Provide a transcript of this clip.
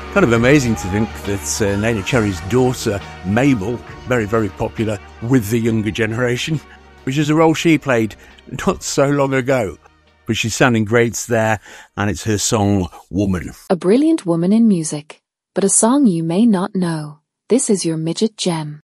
Kind of amazing to think that Neneh Cherry's daughter, Mabel, very, very popular with the younger generation, which is a role she played not so long ago. But she's sounding great there, and it's her song, Woman. A brilliant woman in music, but a song you may not know. This is your Midget Gem.